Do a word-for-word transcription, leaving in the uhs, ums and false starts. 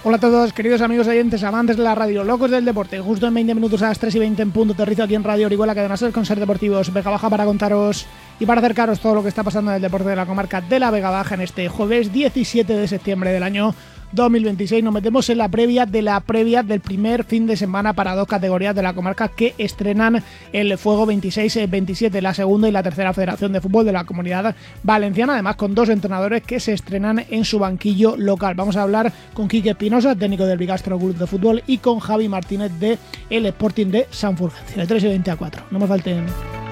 Hola a todos, queridos amigos oyentes, amantes de la radio, locos del deporte. Justo en veinte minutos a las tres y veinte en punto aterrizo aquí en Radio Orihuela, cadena SER con Ser Deportivos Vega Baja, para contaros y para acercaros todo lo que está pasando en el deporte de la comarca de la Vega Baja en este jueves diecisiete de septiembre del año dos mil veintiséis. Nos metemos en la previa de la previa del primer fin de semana para dos categorías de la comarca que estrenan el fuego veintiséis veintisiete, la segunda y la tercera federación de fútbol de la Comunidad Valenciana, además con dos entrenadores que se estrenan en su banquillo local. Vamos a hablar con Quique Espinosa, técnico del Bigastro Club de Fútbol, y con Javi Martínez de el Sporting de Sant Fulgencio, de tres y veinte a cuatro. No me falten.